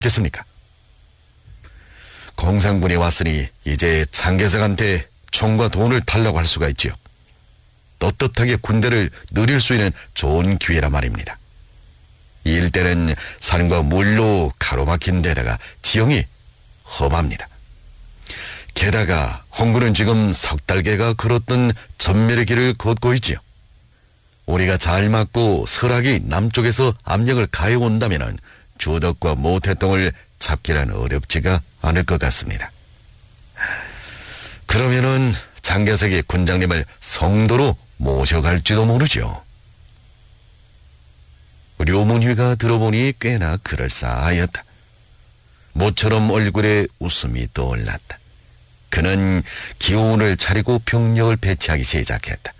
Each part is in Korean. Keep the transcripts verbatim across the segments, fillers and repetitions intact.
겠습니까? 공산군이 왔으니 이제 장개석한테 총과 돈을 달라고 할 수가 있지요. 떳떳하게 군대를 누릴 수 있는 좋은 기회라 말입니다. 이 일대는 산과 물로 가로막힌 데다가 지형이 험합니다. 게다가 홍군은 지금 석 달개가 걸었던 전멸의 길을 걷고 있지요. 우리가 잘 막고 설악이 남쪽에서 압력을 가해온다면 주덕과 모태동을 잡기란 어렵지가 않을 것 같습니다. 그러면은 장개석이 군장님을 성도로 모셔갈지도 모르죠. 류문휘가 들어보니 꽤나 그럴싸하였다. 모처럼 얼굴에 웃음이 떠올랐다. 그는 기운을 차리고 병력을 배치하기 시작했다.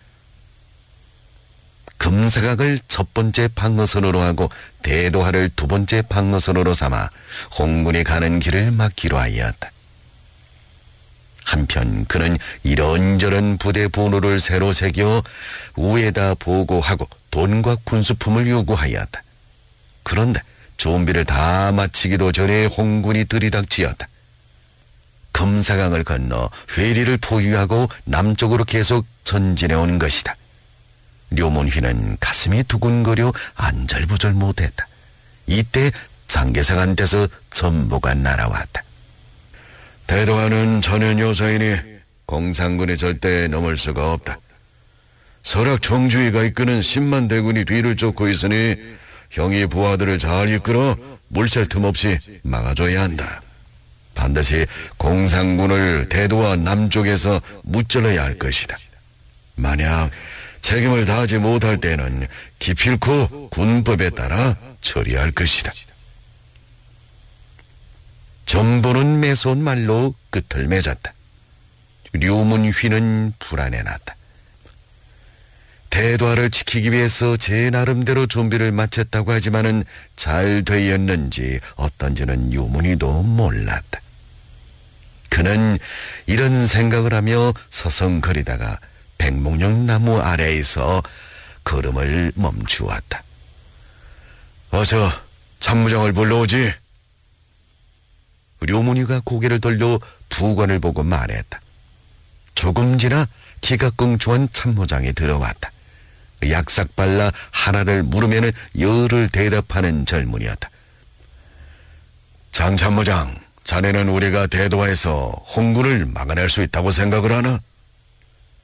금사각을 첫 번째 방어선으로 하고 대도하를 두 번째 방어선으로 삼아 홍군이 가는 길을 막기로 하였다. 한편 그는 이런저런 부대 번호를 새로 새겨 우에다 보고하고 돈과 군수품을 요구하였다. 그런데 준비를 다 마치기도 전에 홍군이 들이닥치었다. 금사강을 건너 회리를 포위하고 남쪽으로 계속 전진해 온 것이다. 류문휘는 가슴이 두근거려 안절부절 못했다. 이때 장개석한테서 전보가 날아왔다. 대도하는 전현 요사이니 공산군이 절대 넘을 수가 없다. 설악 총주의가 이끄는 십만 대군이 뒤를 쫓고 있으니 형이 부하들을 잘 이끌어 물샐 틈 없이 막아줘야 한다. 반드시 공산군을 대도와 남쪽에서 무찔러야 할 것이다. 만약 책임을 다하지 못할 때는 기필코 군법에 따라 처리할 것이다. 전보는 매서운 말로 끝을 맺었다. 류문휘는 불안해났다. 대도하를 지키기 위해서 제 나름대로 준비를 마쳤다고 하지만은 잘 되었는지 어떤지는 류문휘도 몰랐다. 그는 이런 생각을 하며 서성거리다가 백목령 나무 아래에서 걸음을 멈추었다. 어서 참무장을 불러오지. 류문휘가 고개를 돌려 부관을 보고 말했다. 조금 지나 기가 끙충한 참모장이 들어왔다. 약삭 발라 하나를 물으면 열을 대답하는 젊은이였다. 장 참모장, 자네는 우리가 대도하에서 홍군을 막아낼 수 있다고 생각을 하나?